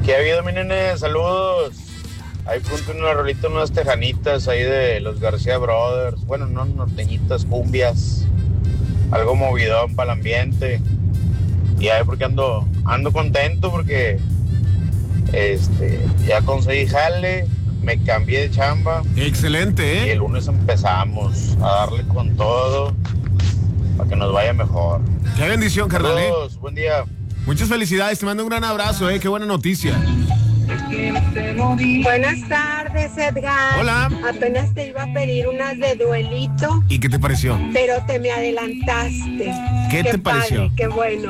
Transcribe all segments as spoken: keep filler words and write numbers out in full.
¿Qué ha habido, mi nene? Saludos. Ahí punto una rolita, unas tejanitas ahí de los García Brothers. Bueno, no norteñitas, cumbias. Algo movidón para el ambiente. Y ahí porque ando, ando contento porque este, ya conseguí jale, me cambié de chamba. Excelente, ¿eh? Y el lunes empezamos a darle con todo para que nos vaya mejor. Qué bendición, carnal, ¿eh? Saludos, buen día. Muchas felicidades, te mando un gran abrazo, ¿eh? Qué buena noticia. Buenas tardes, Edgar. Hola. Apenas te iba a pedir unas de duelito, ¿Y qué te pareció? pero te me adelantaste. ¿Qué te pareció? Padre, qué bueno.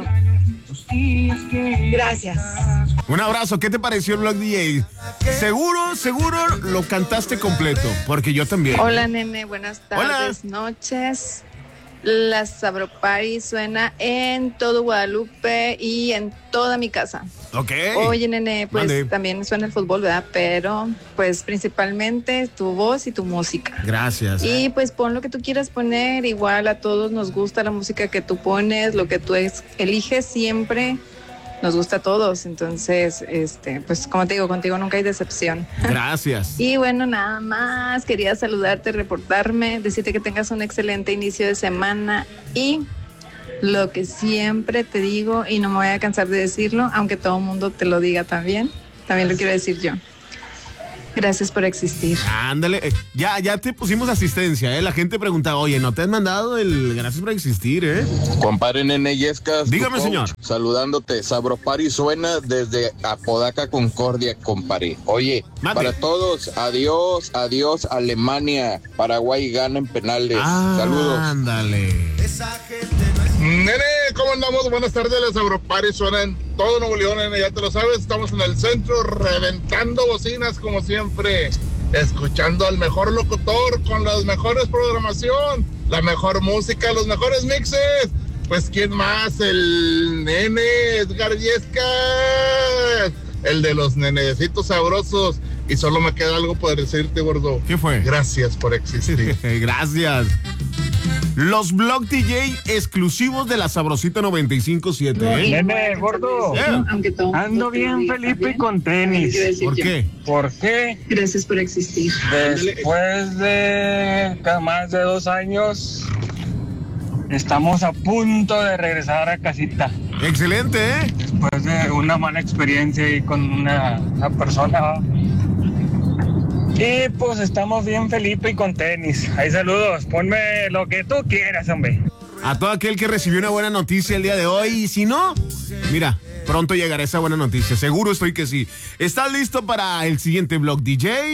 Gracias. Un abrazo, ¿qué te pareció el Blog D J? Seguro, seguro lo cantaste completo, porque yo también. Hola, nene, buenas tardes, Hola. noches. La Sabropari suena en todo Guadalupe y en toda mi casa. Ok. Oye, nene, pues Mande. también suena el fútbol, ¿verdad? Pero, pues, principalmente tu voz y tu música. Gracias. Y pues pon lo que tú quieras poner, igual a todos nos gusta la música que tú pones, lo que tú es- eliges siempre nos gusta a todos, entonces, este, pues como te digo, contigo nunca hay decepción. Gracias. Y bueno, nada más, quería saludarte, reportarme, decirte que tengas un excelente inicio de semana y lo que siempre te digo y no me voy a cansar de decirlo, aunque todo el mundo te lo diga también, también lo quiero decir yo. Gracias por existir. Ándale, eh, ya, ya te pusimos asistencia, ¿eh? La gente preguntaba, oye, ¿no te has mandado el gracias por existir, eh? Compadre Nene Yescas. Dígame, señor. Saludándote. Sabropari suena desde Apodaca, Concordia, compadre. Oye, Mande. para todos, adiós, adiós, Alemania. Paraguay gana en penales. Saludos. Ándale. Nene, ¿cómo andamos? Buenas tardes, las Agropari suenan en todo Nuevo León, nene, ya te lo sabes, estamos en el centro reventando bocinas como siempre, escuchando al mejor locutor con las mejores programación, la mejor música, los mejores mixes. Pues ¿quién más? El nene Edgar Yescas, el de los nenecitos sabrosos. Y solo me queda algo por decirte, gordo. ¿Qué fue? Gracias por existir. Gracias. Los Blog D J exclusivos de la Sabrosita noventa y cinco punto siete, ¿eh? Nene, gordo, Aunque todo el mundo ando te lo bien diga Felipe también, y con también lo tenis. quiero decir ¿Por yo. qué? ¿Por qué? Gracias por existir. Después de ca- más de dos años, estamos a punto de regresar a casita. Excelente, ¿eh? Después de una mala experiencia ahí con una, una persona. ¿va? Y pues estamos bien Felipe y con tenis. Ahí saludos, ponme lo que tú quieras, hombre. A todo aquel que recibió una buena noticia el día de hoy. Y si no, mira, pronto llegará esa buena noticia. Seguro estoy que sí. ¿Estás listo para el siguiente Blog D J?